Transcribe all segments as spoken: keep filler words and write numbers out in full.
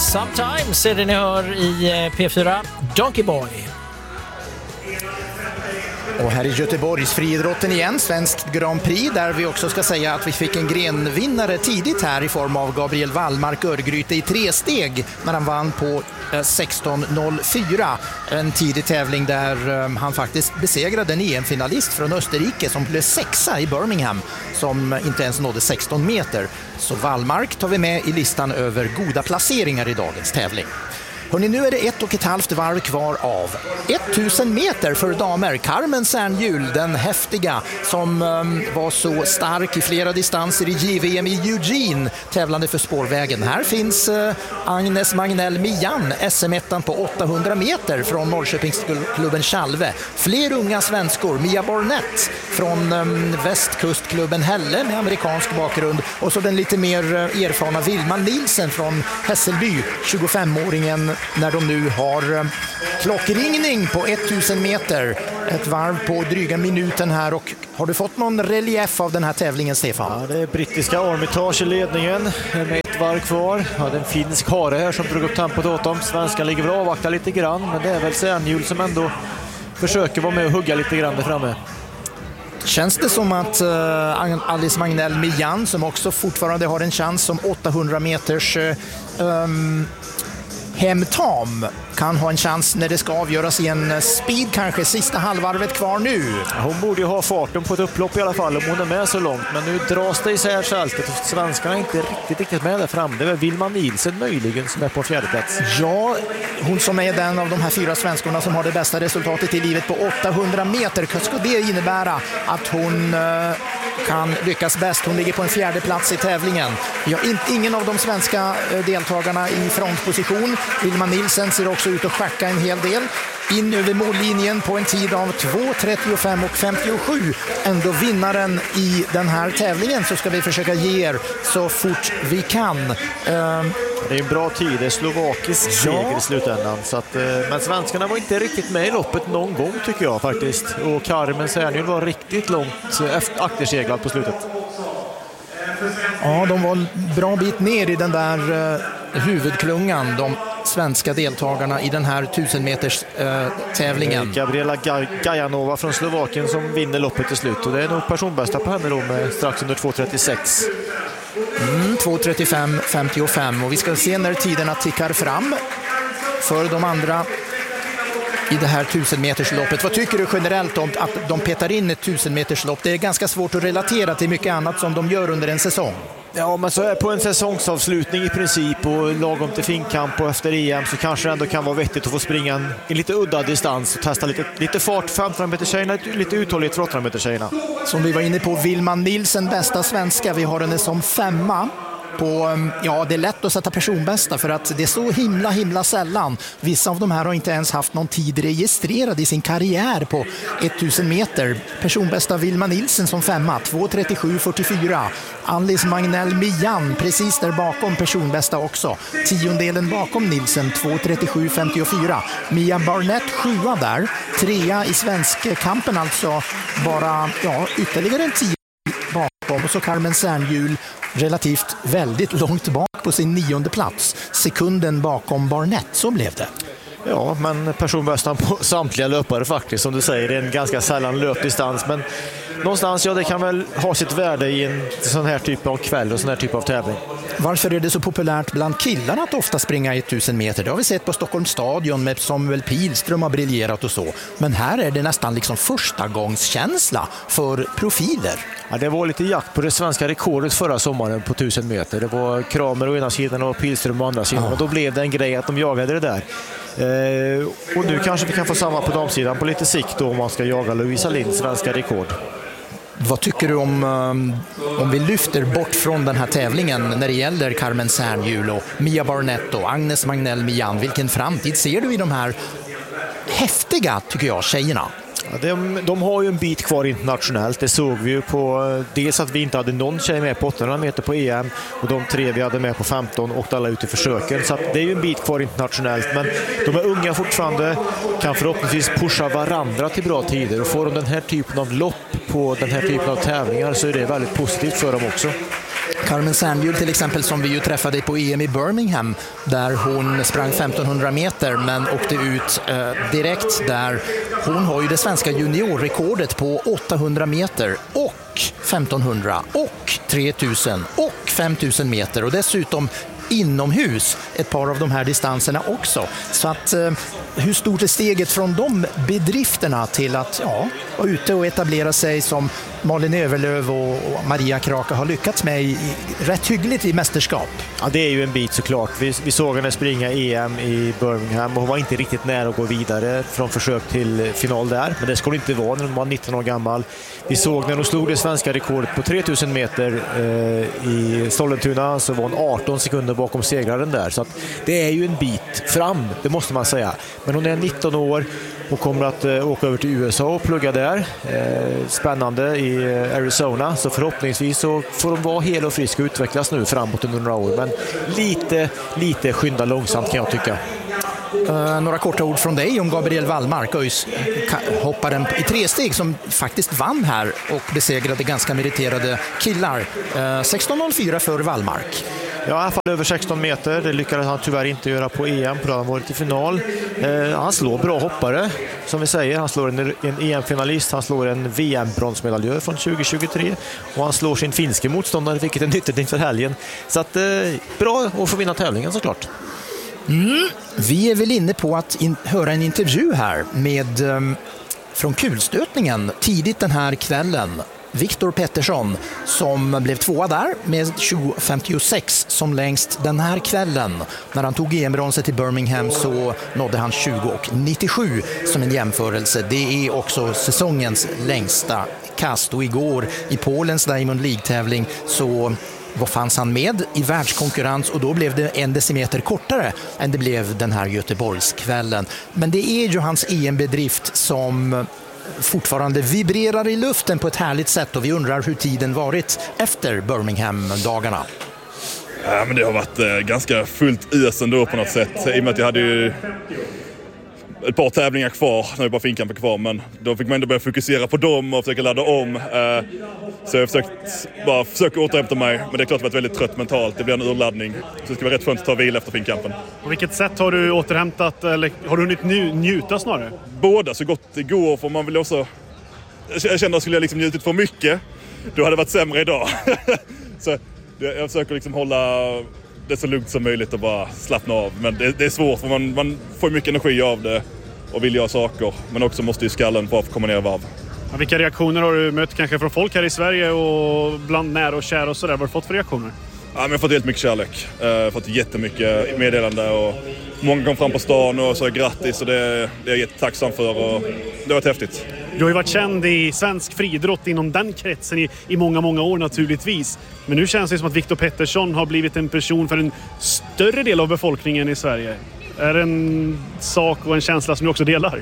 Sometimes är det ni hör i P fyra Donkey Boy. Och här i Göteborgs friidrotten igen, svenskt Grand Prix, där vi också ska säga att vi fick en grenvinnare tidigt här i form av Gabriel Wallmark Örgryte i tre steg när han vann på sexton noll fyra. En tidig tävling där han faktiskt besegrade en E M-finalist från Österrike som blev sexa i Birmingham som inte ens nådde sexton meter. Så Wallmark tar vi med i listan över goda placeringar i dagens tävling. Hörrni, nu är det ett och ett halvt varv kvar av tusen meter för damer. Carmen Cernhjul, den häftiga som um, var så stark i flera distanser i J V M i Eugene, tävlande för spårvägen. Här finns uh, Agnes Magnell Mian, S M-ettan på åttahundra meter från Norrköpingsklubben Chalve. Fler unga svenskor, Mia Barnett från um, västkustklubben Hälle med amerikansk bakgrund. Och så den lite mer uh, erfarna Vilma Nilsen från Hässelby, tjugofemåringen, när de nu har klockringning på tusen meter. Ett varv på dryga minuten här. Och har du fått någon relief av den här tävlingen, Stefan? Ja, det är brittiska Armitage i ledningen med ett varv kvar. Ja, det är en finsk hare här som drog upp tempot åt dem. Svenska ligger väl avvakta lite grann, men det är väl Cernhjul som ändå försöker vara med och hugga lite grann där framme. Känns det som att uh, Alice Magnell Mian, som också fortfarande har en chans som åttahundra meters uh, um, hemtam, kan ha en chans när det ska avgöras i en speed, kanske sista halvvarvet kvar nu. Hon borde ju ha farten på ett upplopp i alla fall om hon är med så långt, men nu dras det isär fältet och svenskarna är inte riktigt, riktigt med där fram. Det är Vilma Nilsen möjligen som är på fjärde plats. Ja, hon som är den av de här fyra svenskorna som har det bästa resultatet i livet på åttahundra meter. Ska det innebära att hon uh, kan lyckas bäst? Hon ligger på en fjärde plats i tävlingen. Ja, in, ingen av de svenska uh, deltagarna i frontposition. Vilma Nilsen ser också ut att schacka en hel del. In över mållinjen på en tid av två trettiofem och femtiosju. Ändå vinnaren i den här tävlingen, så ska vi försöka ge er så fort vi kan. Uh, det är en bra tid, det är slovakisk seger ja. i slutändan. Så att, uh, men svenskarna var inte riktigt med i loppet någon gång tycker jag faktiskt. Och Carmen Cernhjul var riktigt långt efter akterseglad på slutet. Ja, de var en bra bit ner i den där uh, huvudklungan, de svenska deltagarna i den här tusen meters uh, tävlingen. Gabriela Gajanova från Slovakien som vinner loppet till slut. Och det är nog personbästa på henne då med strax under två trettiosex. Mm, två trettiofem femtiofem. Och vi ska se när tiderna tickar fram för de andra i det här tusen metersloppet. Vad tycker du generellt om att de petar in ett tusen meterslopp? Det är ganska svårt att relatera till mycket annat som de gör under en säsong. Ja, men så är på en säsongsavslutning i princip och lagom till finkamp och efter E M så kanske det ändå kan vara vettigt att få springa en, en lite udda distans och testa lite, lite fart femton meter tjejerna, lite uthålligt för åttahundra meter tjejerna. Som vi var inne på, Vilma Nilsen, bästa svenska. Vi har henne som femma. På, ja, det är lätt att sätta personbästa för att det är så himla himla sällan. Vissa av de här har inte ens haft någon tid registrerad i sin karriär på tusen meter. Personbästa Vilma Nilsen som femma, två trettiosju fyrtiofyra. Alice Magnell Mian precis där bakom, personbästa också. Tiondelen bakom Nilsen, två trettiosju femtiofyra. Mia Barnett sjua där. Trea i svenskkampen, alltså bara ja, ytterligare en tio bakom. Och så Carmen Cernhjul relativt väldigt långt bak på sin nionde plats. Sekunden bakom Barnett, så blev det. Ja, men personbästan på samtliga löpare faktiskt, som du säger, det är en ganska sällan löpdistans, men någonstans, ja, det kan väl ha sitt värde i en sån här typ av kväll och sån här typ av tävling. Varför är det så populärt bland killarna att ofta springa tusen meter? Det har vi sett på Stockholms stadion med Samuel Pilström har briljerat och så. Men här är det nästan liksom första gångskänsla för profiler. Ja, det var lite jakt på det svenska rekordet förra sommaren på tusen meter. Det var Kramer å ena sidan och Pilström å andra sidan. Ja. Och då blev det en grej att de jagade det där. Eh, och nu kanske vi kan få samma på damsidan på lite sikt då, om man ska jaga Lovisa Linds svenska rekord. Vad tycker du om, um, om vi lyfter bort från den här tävlingen när det gäller Carmen Cernhjul och Mia Barnett och Agnes Magnell Mian? Vilken framtid ser du i de här häftiga, tycker jag, tjejerna? Ja, de, de har ju en bit kvar internationellt. Det såg vi ju på dels att vi inte hade någon tjej med på åttahundra meter på E M och de tre vi hade med på femton och alla ut i försöken. Så att det är ju en bit kvar internationellt, men de är unga fortfarande, kan förhoppningsvis pusha varandra till bra tider, och får de den här typen av lopp på den här typen av tävlingar så är det väldigt positivt för dem också. Carmen Sandhjul till exempel, som vi ju träffade på E M i Birmingham, där hon sprang femtonhundra meter men åkte ut eh, direkt där. Hon har ju det svenska juniorrekordet på åttahundra meter och femtonhundra och tre tusen och fem tusen meter, och dessutom inomhus ett par av de här distanserna också. Så att eh, hur stort är steget från de bedrifterna till att ja, vara ute och etablera sig som Malin Överlöv och, och Maria Kraka har lyckats med i, i, rätt hyggligt i mästerskap? Ja, det är ju en bit såklart. Vi, vi såg henne springa E M i Birmingham och hon var inte riktigt nära att gå vidare från försök till final där. Men det skulle inte vara när hon var nitton år gammal. Vi såg när hon slog det svenska rekordet på tre tusen meter eh, i Sollentuna, så var hon arton sekunder bakom segraren där. Så att det är ju en bit fram, det måste man säga. Men hon är nitton år och kommer att eh, åka över till U S A och plugga där. Eh, spännande i eh, Arizona. Så förhoppningsvis så får de vara hel och frisk och utvecklas nu framåt under några år. Men lite, lite skynda långsamt kan jag tycka. Uh, några korta ord från dig om Gabriel Wallmark, ÖIS hopparen i tre steg som faktiskt vann här och besegrade ganska meriterade killar. Uh, sexton noll fyra för Wallmark. Ja, i alla fall över sexton meter. Det lyckades han tyvärr inte göra på E M, för han varit i final. Eh, han slår bra hoppare, som vi säger. Han slår en, en E M-finalist, han slår en V M-bronsmedaljör från tjugo tjugotre och han slår sin finske motståndare, vilket är nyttigt inför helgen. Så att, eh, bra att få vinna tävlingen såklart. Mm. Vi är väl inne på att in, höra en intervju här med um, från kulstötningen tidigt den här kvällen. Viktor Pettersson som blev tvåa där med tjugo femtiosex som längst den här kvällen. När han tog E M-bronset till Birmingham så nådde han tjugo nittiosju som en jämförelse. Det är också säsongens längsta kast, och igår i Polens Diamond League-tävling så vad fanns han med i världskonkurrens, och då blev det en decimeter kortare än det blev den här Göteborgskvällen. Men det är ju hans E M-bedrift som fortfarande vibrerar i luften på ett härligt sätt, och vi undrar hur tiden varit efter Birmingham-dagarna. Ja, men det har varit eh, ganska fullt ös ändå på något sätt, i och med att jag hade ju ett par tävlingar kvar, när jag bara finkamper kvar, men då fick man ändå börja fokusera på dem och försöka ladda om. Eh, så jag har försökt bara försöka återhämta mig, men det är klart att jag varit väldigt trött mentalt. Det blir en urladdning, så det ska vara rätt skönt att ta vila efter finkampen. På vilket sätt har du återhämtat, eller har du hunnit nj- njuta snarare? Båda så gott det går, för man vill också... Jag kände att skulle jag liksom njutit för mycket, då hade det varit sämre idag. Så jag försöker liksom hålla det så lugnt som möjligt och bara slappna av. Men det, det är svårt, för man, man får mycket energi av det och vill göra saker. Men också måste ju skallen bara få komma ner i varv. Ja, vilka reaktioner har du mött kanske från folk här i Sverige och bland nära och kära och sådär? Vad har du fått för reaktioner? Ja, men jag har fått helt mycket kärlek. Jag har fått jättemycket meddelande och många kom fram på stan och sa grattis, och det, det är jag jättetacksam för, och det har varit häftigt. Du har ju varit känd i svensk friidrott inom den kretsen i, i många, många år naturligtvis. Men nu känns det som att Viktor Pettersson har blivit en person för en större del av befolkningen i Sverige. Är det en sak och en känsla som du också delar?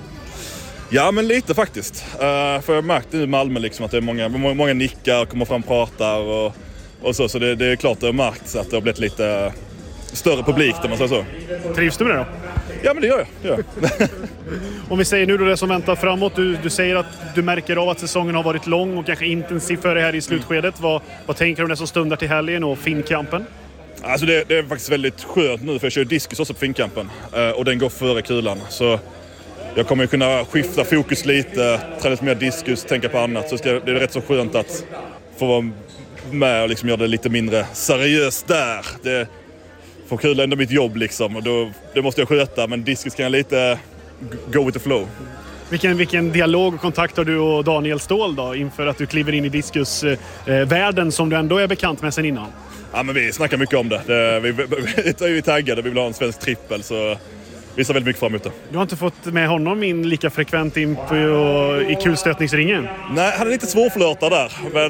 Ja, men lite faktiskt. Uh, för jag har märkt nu i Malmö liksom att det är många, många nickar, kommer fram och pratar och, och så. Så det, det är klart att det har märkt att det har blivit lite större publik, om man säger så. Trivs du med det då? Ja, men det gör jag. Det gör jag. Om vi säger nu då det som väntar framåt. Du, du säger att du märker av att säsongen har varit lång och kanske intensiv för det här i slutskedet. Vad, vad tänker du om det som stundar till helgen och finkampen? Alltså det, det är faktiskt väldigt skönt nu, för jag kör diskus också på finkampen. Uh, och den går före kulan. Så jag kommer kunna skifta fokus lite, träna lite mer diskus, tänka på annat. Så ska, det är rätt så skönt att få vara med och liksom göra det lite mindre seriöst där. Det, för kul är ändå mitt jobb liksom, och då, det måste jag sköta, men diskus kan jag lite go with the flow. Vilken, vilken dialog och kontakt har du och Daniel Ståhl då inför att du kliver in i diskusvärlden eh, som du ändå är bekant med sen innan? Ja, men vi snackar mycket om det. det vi, vi, vi är ju taggade, vi vill ha en svensk trippel, så vi ser väldigt mycket fram emot det. Du har inte fått med honom in lika frekvent in på, i kulstötningsringen? Nej, han är lite svårflörtad där, men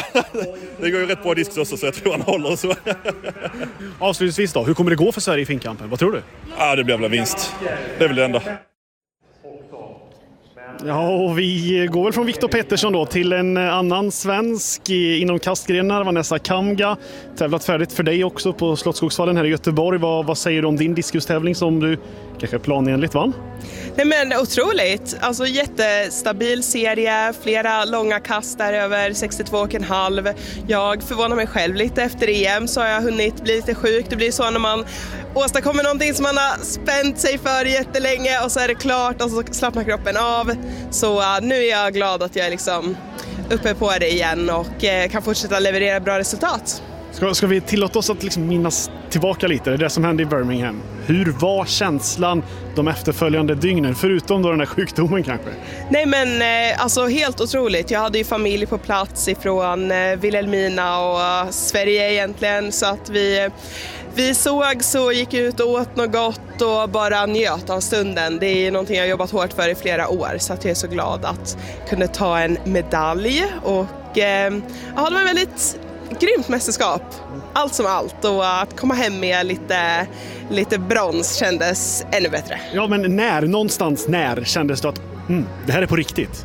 det går ju rätt bra diskus också, så jag tror han håller så. Avslutningsvis då, hur kommer det gå för Sverige i finkampen? Vad tror du? Ja, det blir väl en vinst. Det är väl det enda. Ja, och vi går väl från Viktor Pettersson då till en annan svensk inom kastgrenar, Vanessa Kamga. Tävlat färdigt för dig också på Slottsskogsvallen här i Göteborg. Vad, vad säger du om din diskustävling som du kanske planenligt vann? Nej men otroligt, alltså jättestabil serie, flera långa kast där över sextiotvå komma fem. Jag förvånar mig själv lite efter E M, så har jag hunnit bli lite sjuk. Det blir så när man åstadkommer någonting som man har spänt sig för jättelänge och så är det klart och så slappnar kroppen av. Så uh, nu är jag glad att jag är liksom uppe på det igen och uh, kan fortsätta leverera bra resultat. Ska, ska vi tillåta oss att liksom minnas tillbaka lite, det som hände i Birmingham? Hur var känslan de efterföljande dygnen, förutom då den här sjukdomen kanske? Nej men eh, alltså helt otroligt. Jag hade ju familj på plats ifrån eh, Vilhelmina och uh, Sverige egentligen, så att vi, vi såg så gick ut och åt något gott och bara njöt av stunden. Det är någonting jag har jobbat hårt för i flera år, så att jag är så glad att kunna ta en medalj och eh, ja, det var väldigt grymt mästerskap, allt som allt, och att komma hem med lite, lite brons kändes ännu bättre. Ja, men när, någonstans när kändes det att mm, det här är på riktigt?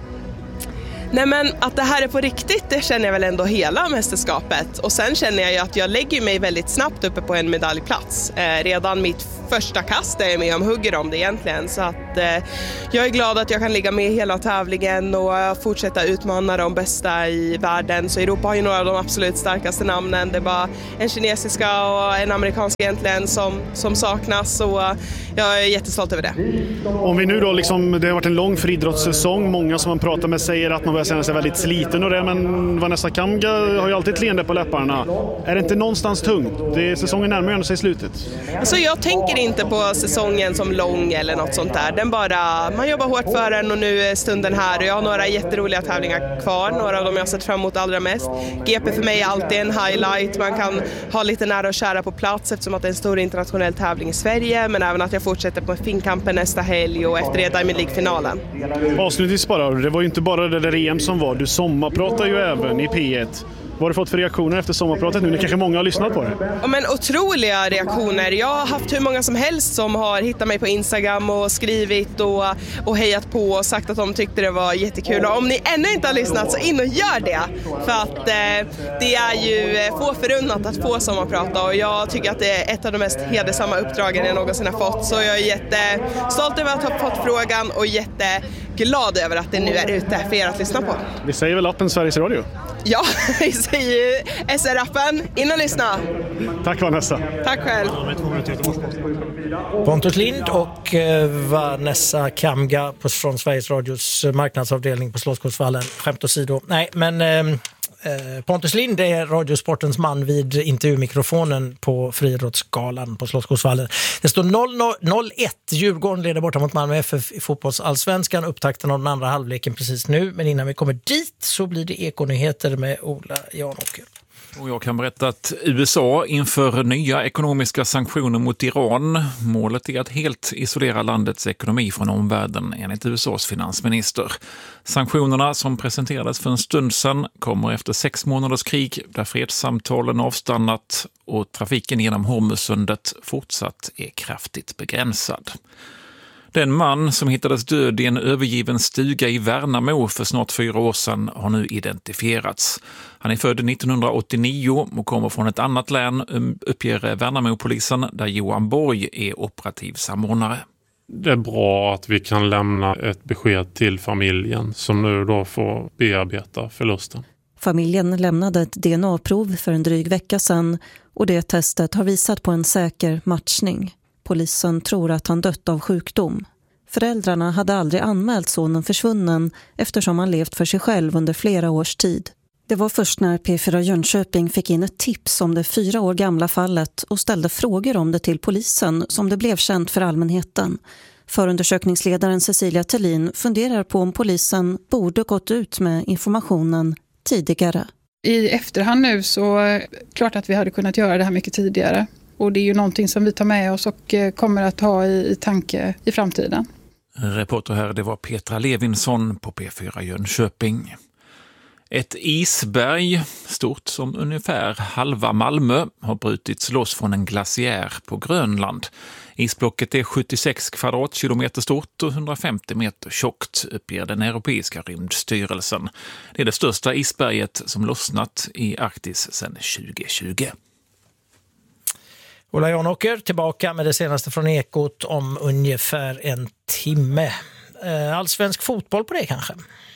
Nej men att det här är på riktigt, det känner jag väl ändå hela mästerskapet, och sen känner jag ju att jag lägger mig väldigt snabbt uppe på en medaljplats. Eh, redan mitt första kast är jag med om hugger om det egentligen, så att eh, jag är glad att jag kan ligga med hela tävlingen och fortsätta utmana de bästa i världen. Så Europa har ju några av de absolut starkaste namnen. Det är bara en kinesiska och en amerikanska egentligen som, som saknas, och jag är jättestolt över det. Om vi nu då liksom, det har varit en lång friidrottssäsong, många som man pratar med säger att man börjar känna sig väldigt sliten och det, men Vanessa Kamga har ju alltid ett leende på läpparna. Är det inte någonstans tungt? Det är, säsongen närmar ändå sig slutet. Alltså jag tänker inte på säsongen som lång eller något sånt där. Den bara, man jobbar hårt för den och nu är stunden här, och jag har några jätteroliga tävlingar kvar, några av dem jag har sett fram emot allra mest. G P för mig är alltid en highlight, man kan ha lite nära och kära på plats eftersom att det är en stor internationell tävling i Sverige, men även att jag fortsätter på Finnkampen nästa helg och efter det Diamond League-finalen. Avslutningsvis bara, det var ju inte bara det där E M som var, du sommarpratar ju även i P ett. Vad har du fått för reaktioner efter sommarpratet nu? Det kanske många har lyssnat på det. Ja, men otroliga reaktioner. Jag har haft hur många som helst som har hittat mig på Instagram och skrivit och, och hejat på och sagt att de tyckte det var jättekul. Och om ni ännu inte har lyssnat så in och gör det. För att eh, det är ju få förunnat att få sommarprata, och jag tycker att det är ett av de mest hedersamma uppdragen jag någonsin har fått. Så jag är jättestolt över att ha fått frågan och jätteglad över att det nu är ute för er att lyssna på. Vi säger väl appen Sveriges Radio? Ja, vi säger S R-appen. In och lyssna. Tack Vanessa. Tack själv. Pontus Lind och Vanessa Kamga från Sveriges Radios marknadsavdelning på Slottsskogsvallen. Skämt åsido. Nej, men eh, Pontus Lind är Radiosportens man vid intervjumikrofonen på friidrottsgalan på Slottsskogsvallen. Det står noll noll ett. Djurgården leder borta mot Malmö F F i fotbollsallsvenskan. Upptakten av den andra halvleken precis nu. Men innan vi kommer dit så blir det ekonyheter med Ola Janåker. Och jag kan berätta att U S A inför nya ekonomiska sanktioner mot Iran. Målet är att helt isolera landets ekonomi från omvärlden enligt U S As finansminister. Sanktionerna som presenterades för en stund sedan kommer efter sex månaders krig där fredssamtalen avstannat och trafiken genom Hormuzsundet fortsatt är kraftigt begränsad. Den man som hittades död i en övergiven stuga i Värnamo för snart fyra år sedan har nu identifierats. Han är född nittonhundraåttionio och kommer från ett annat län, uppger Värnamopolisen, där Johan Borg är operativ samordnare. Det är bra att vi kan lämna ett besked till familjen som nu då får bearbeta förlusten. Familjen lämnade ett D N A-prov för en dryg vecka sedan och det testet har visat på en säker matchning. Polisen tror att han dött av sjukdom. Föräldrarna hade aldrig anmält sonen försvunnen eftersom han levt för sig själv under flera års tid. Det var först när P fyra Jönköping fick in ett tips om det fyra år gamla fallet och ställde frågor om det till polisen som det blev känt för allmänheten. Förundersökningsledaren Cecilia Tellin funderar på om polisen borde gått ut med informationen tidigare. I efterhand nu så är det klart att vi hade kunnat göra det här mycket tidigare. Och det är ju någonting som vi tar med oss och kommer att ha i, i tanke i framtiden. Reporter här, det var Petra Levinsson på P fyra Jönköping. Ett isberg, stort som ungefär halva Malmö, har brutits loss från en glaciär på Grönland. Isblocket är sjuttiosex kvadratkilometer stort och hundrafemtio meter tjockt, uppger den europeiska rymdstyrelsen. Det är det största isberget som lossnat i Arktis sedan tjugo tjugo. Ola Janåker tillbaka med det senaste från Ekot om ungefär en timme. Allsvensk fotboll på det kanske?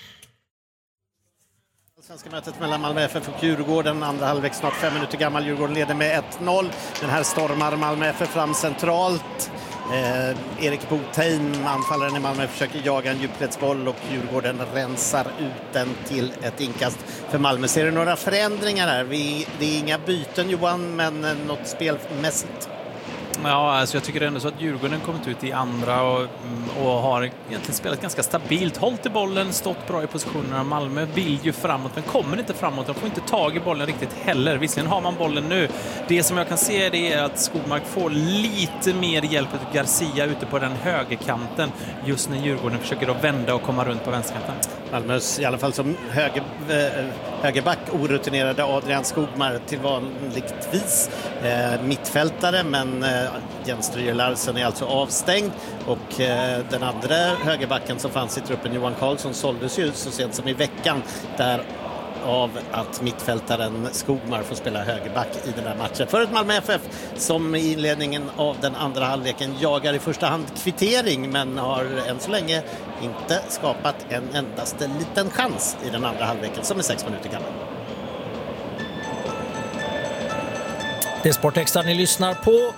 Svenska mötet mellan Malmö F F och Djurgården, andra halvlek snart fem minuter gammal. Djurgården leder med ett noll. Den här stormar Malmö F F fram centralt. Eh, Erik Botheim, anfallaren i Malmö, försöker jaga en djupledsboll och Djurgården rensar ut den till ett inkast för Malmö. Ser du några förändringar här? Vi, det är inga byten, Johan, men något spelmässigt? Ja, alltså jag tycker ändå så att Djurgården kommit ut i andra och, och har egentligen spelat ganska stabilt. Hållit i bollen, stått bra i positionerna. Malmö vill ju framåt, men kommer inte framåt. De får inte tag i bollen riktigt heller. Visserligen har man bollen nu. Det som jag kan se det är att Skogmark får lite mer hjälp av Garcia ute på den högerkanten. Just när Djurgården försöker att vända och komma runt på vänsterkanten. Malmös, i alla fall som höger, högerback, orutinerade Adrian Skogmark till vanligtvis eh, mittfältare, men eh, Jens Stryger Larsen är alltså avstängd och eh, den andra högerbacken som fanns i truppen, Johan Karlsson, såldes ju så sent som i veckan där av att mittfältaren Skogmar får spela högerback i den här matchen. För ett Malmö F F som i inledningen av den andra halvleken jagar i första hand kvittering, men har än så länge inte skapat en endaste liten chans i den andra halvleken som är sex minuter gammal. Det är Sportextra ni lyssnar på.